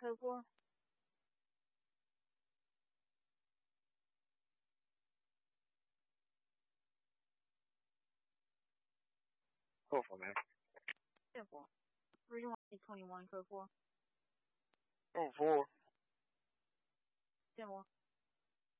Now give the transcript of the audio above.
code 4. Code 4, man. 10-4. Region 121, code 4. Code 4. 10-4.